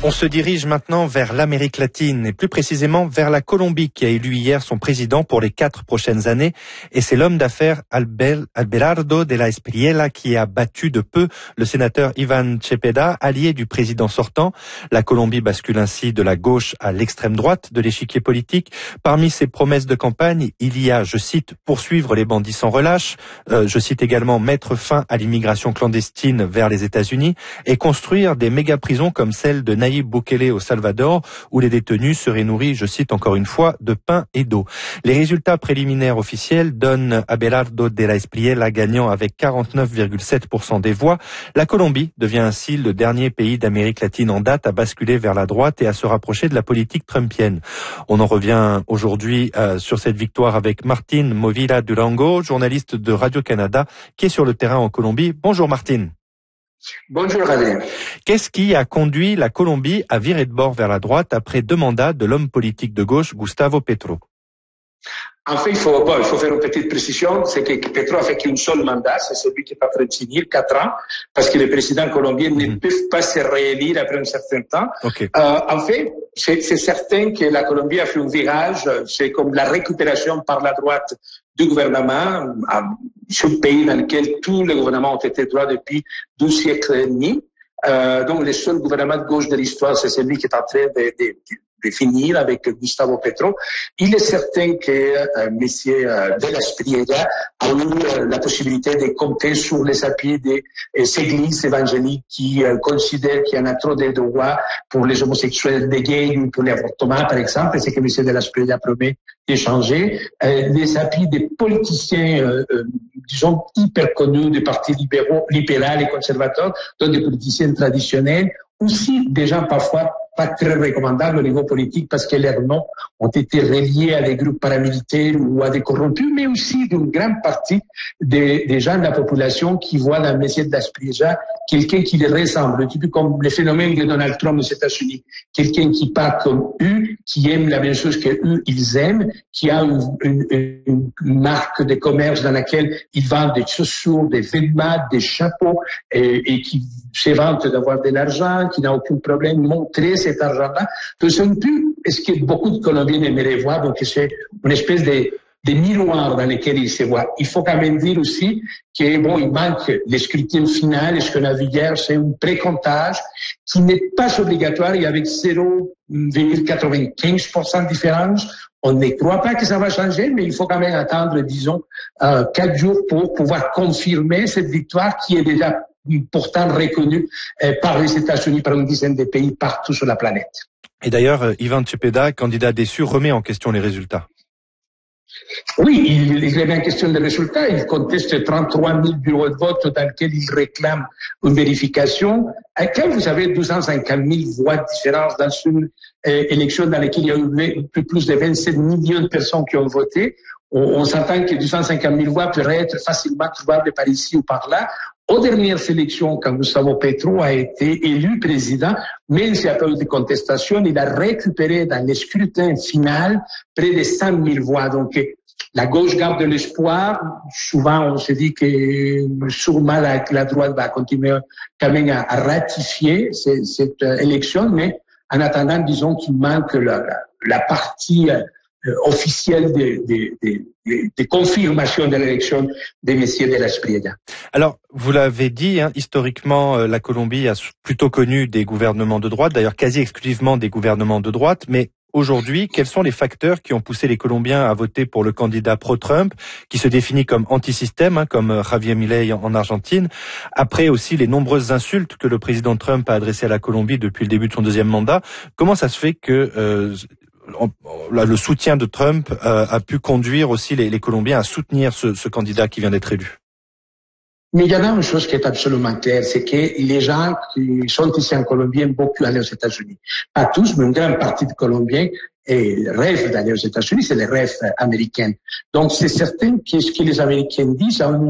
On se dirige maintenant vers l'Amérique latine et plus précisément vers la Colombie qui a élu hier son président pour les 4 prochaines années. Et c'est l'homme d'affaires Abelardo de la Espriella qui a battu de peu le sénateur Iván Cepeda, allié du président sortant. La Colombie bascule ainsi de la gauche à l'extrême droite de l'échiquier politique. Parmi ses promesses de campagne, il y a, je cite, poursuivre les bandits sans relâche, je cite également mettre fin à l'immigration clandestine vers les États-Unis et construire des méga-prisons comme celle de Nayib Bukele au Salvador, où les détenus seraient nourris, je cite encore une fois, de pain et d'eau. Les résultats préliminaires officiels donnent Abelardo de la Espriella gagnant avec 49,7% des voix. La Colombie devient ainsi le dernier pays d'Amérique latine en date à basculer vers la droite et à se rapprocher de la politique trumpienne. On en revient aujourd'hui sur cette victoire avec Martín Movila Durango, journaliste de Radio-Canada, qui est sur le terrain en Colombie. Bonjour Martín. Bonjour Adrien. Qu'est-ce qui a conduit la Colombie à virer de bord vers la droite après 2 mandats de l'homme politique de gauche Gustavo Petro? En fait, il faut faire une petite précision, c'est que Petro a fait qu'un seul mandat, c'est celui qui est en train de finir, 4 ans, parce que les présidents colombiens ne peuvent pas se réélire après un certain temps. Okay. En fait, c'est certain que la Colombie a fait un virage, c'est comme la récupération par la droite du gouvernement, ce pays dans lequel tous les gouvernements ont été droits depuis 2 siècles et demi. Donc, le seul gouvernement de gauche de l'histoire, c'est celui qui est en train de finir avec Gustavo Petro. Il est certain que Monsieur de la Espriella a eu la possibilité de compter sur les appuis des églises évangéliques qui considèrent qu'il y en a trop de droits pour les homosexuels, des gays ou pour l'avortement, par exemple. C'est que Monsieur de la Espriella promet d'échanger. Les appuis des politiciens, disons, hyper connus des partis libéraux et conservateurs, donc des politiciens traditionnels, aussi des gens parfois pas très recommandables au niveau politique parce que leurs noms ont été reliés à des groupes paramilitaires ou à des corrompus, mais aussi d'une grande partie des gens de la population qui voient dans M. de la Espriella quelqu'un qui les ressemble, un petit peu comme le phénomène de Donald Trump aux États-Unis, quelqu'un qui parle comme eux, qui aime la même chose que eux, ils aiment, qui a une marque de commerce dans laquelle ils vendent des chaussures, des vêtements, des chapeaux, et qui se vante d'avoir de l'argent, qui n'a aucun problème de montrer cet argent-là. Donc, c'est un peu ce que beaucoup de Colombiens aimeraient voir. Donc, c'est une espèce de miroir dans lequel ils se voient. Il faut quand même dire aussi que, bon, il manque le scrutin final. Et ce qu'on a vu hier, c'est un précomptage qui n'est pas obligatoire et avec 0,95% de différence. On ne croit pas que ça va changer, mais il faut quand même attendre, disons, 4 jours pour pouvoir confirmer cette victoire qui est déjà pourtant reconnue par les États-Unis, par une dizaine de pays partout sur la planète. Et d'ailleurs, Iván Cepeda, candidat déçu, remet en question les résultats. Oui, il remet en question les résultats. Il conteste 33 000 bureaux de vote dans lesquels il réclame une vérification. Quand vous avez 250 000 voix de différence dans une élection dans laquelle il y a eu plus de 27 millions de personnes qui ont voté, on s'entend que 250 000 voix pourraient être facilement trouvables par ici ou par là. Aux dernières élections, quand Gustavo Petro a été élu président, même s'il n'y a pas eu de contestation, il a récupéré dans le scrutin final près de 100 000 voix. Donc, la gauche garde de l'espoir. Souvent, on se dit que sûrement la droite va continuer quand même à ratifier cette élection, mais en attendant, disons qu'il manque la partie officielle de confirmation de l'élection de M. de la Espriella. Alors, vous l'avez dit, historiquement, la Colombie a plutôt connu des gouvernements de droite, d'ailleurs quasi exclusivement des gouvernements de droite, mais aujourd'hui, quels sont les facteurs qui ont poussé les Colombiens à voter pour le candidat pro-Trump, qui se définit comme anti-système, comme Javier Milei en Argentine, après aussi les nombreuses insultes que le président Trump a adressées à la Colombie depuis le début de son 2e mandat? Comment ça se fait que le soutien de Trump a pu conduire aussi les Colombiens à soutenir ce candidat qui vient d'être élu? Mais il y en a une chose qui est absolument claire, c'est que les gens qui sont ici en Colombie aiment beaucoup aller aux États-Unis. Pas tous, mais une grande partie de Colombiens rêvent d'aller aux États-Unis, c'est le rêve américain. Donc c'est certain que ce que les Américains disent